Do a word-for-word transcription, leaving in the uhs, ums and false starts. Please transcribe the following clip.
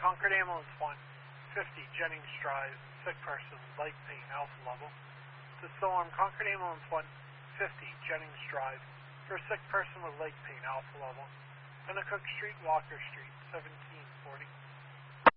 Concord Ambulance one, fifty, Jennings Drive, sick person, leg pain, alpha level. To Storm, Concord Ambulance one, fifty, Jennings Drive, for a sick person with leg pain, alpha level. Pennacook Street, Walker Street, seventeen forty.